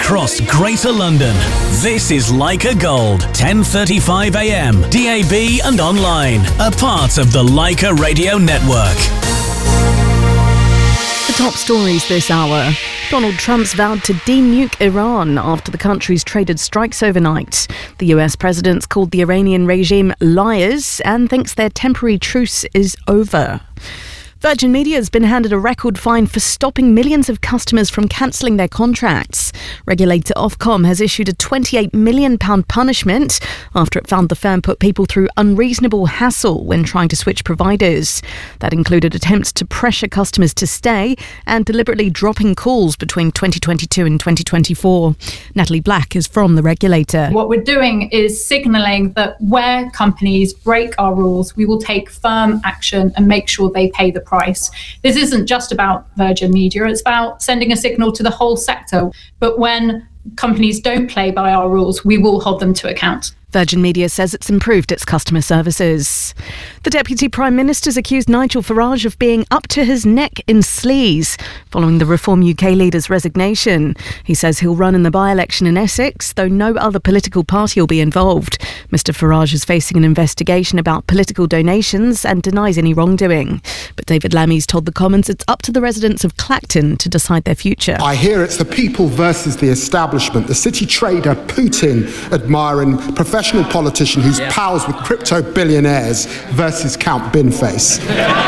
across Greater London. This is Leica Gold, 10:35 a.m, DAB and online. A part of the Leica Radio Network. The top stories this hour. Donald Trump's vowed to denuke Iran after the country's traded strikes overnight. The US president's called the Iranian regime liars and thinks their temporary truce is over. Virgin Media has been handed a record fine for stopping millions of customers from cancelling their contracts. Regulator Ofcom has issued a £28 million punishment after it found the firm put people through unreasonable hassle when trying to switch providers. That included attempts to pressure customers to stay and deliberately dropping calls between 2022 and 2024. Natalie Black is from the regulator. What we're doing is signalling that where companies break our rules, we will take firm action and make sure they pay the price. This isn't just about Virgin Media, it's about sending a signal to the whole sector. But when companies don't play by our rules, we will hold them to account. Virgin Media says it's improved its customer services. The Deputy Prime Minister's accused Nigel Farage of being up to his neck in sleaze following the Reform UK leader's resignation. He says he'll run in the by-election in Essex, though no other political party will be involved. Mr Farage is facing an investigation about political donations and denies any wrongdoing. But David Lammy's told the Commons it's up to the residents of Clacton to decide their future. I hear it's the people versus the establishment, the city trader Putin admiring professional politician who's pals with crypto billionaires versus Count Binface.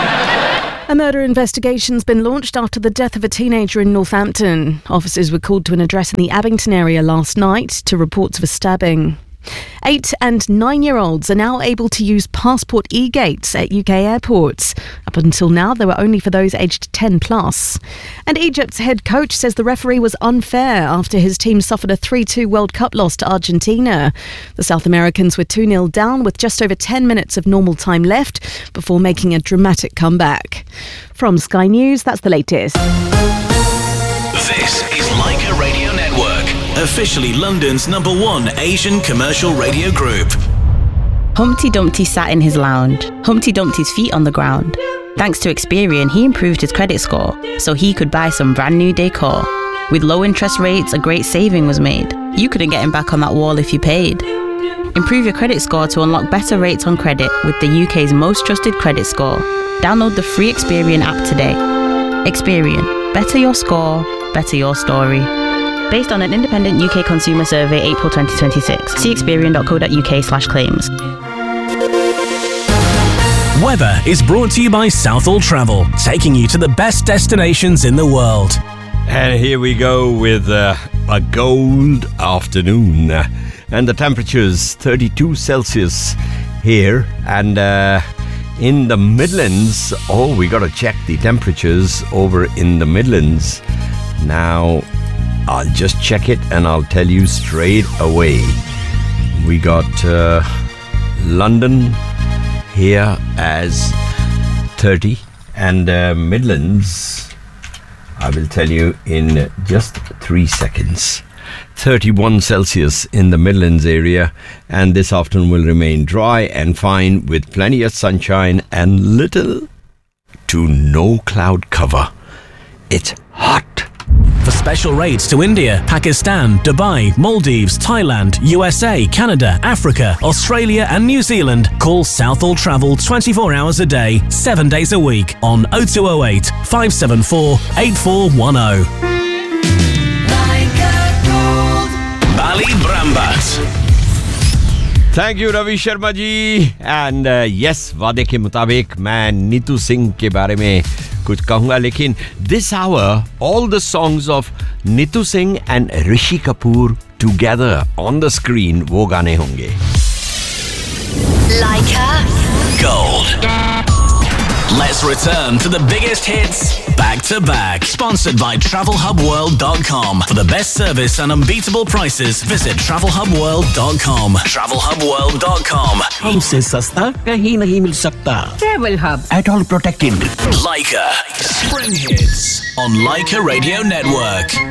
A murder investigation's been launched after the death of a teenager in Northampton. Officers were called to an address in the Abington area last night to reports of a stabbing. 8 and 9-year-olds are now able to use passport e-gates at UK airports. Up until now, they were only for those aged 10 plus. And Egypt's head coach says the referee was unfair after his team suffered a 3-2 World Cup loss to Argentina. The South Americans were 2-0 down with just over 10 minutes of normal time left before making a dramatic comeback. From Sky News, that's the latest. This is Leica Radio Network, officially London's #1 Asian commercial radio group. Humpty Dumpty sat in his lounge, Humpty Dumpty's feet on the ground. Thanks to Experian, he improved his credit score so he could buy some brand new decor. With low interest rates, a great saving was made. You couldn't get him back on that wall if you paid. Improve your credit score to unlock better rates on credit with the UK's most trusted credit score. Download the free Experian app today. Experian. Better your score, better your story. Based on an independent UK consumer survey, April 2026. See experian.co.uk/claims. Weather is brought to you by Southall Travel, taking you to the best destinations in the world. And here we go with a gold afternoon. And the temperature's 32 Celsius here. And in the Midlands, we got to check the temperatures over in the Midlands. Now, I'll just check it and I'll tell you straight away. We got London here as 30 and Midlands, I will tell you in just 3 seconds. 31 Celsius in the Midlands area, and this afternoon will remain dry and fine with plenty of sunshine and little to no cloud cover. It's hot. For special rates to India, Pakistan, Dubai, Maldives, Thailand, USA, Canada, Africa, Australia and New Zealand, call Southall Travel 24 hours a day, 7 days a week on 0208 574 8410. Bali Brambat. Thank you Ravi Sharma ji. And yes, वादे के मुताबिक मैं नीतू सिंह के बारे में कुछ कहूँगा, लेकिन this hour all the songs of Neetu Singh and Rishi Kapoor together on the screen वो गाने होंगे. Leica Gold. Let's return to the biggest hits back to back. Sponsored by TravelHubWorld.com. For the best service and unbeatable prices, visit TravelHubWorld.com. TravelHubWorld.com. हमसे सस्ता कहीं नहीं मिल सकता. Travel Hub. At all protected. Leica Spring Hits on Leica Radio Network.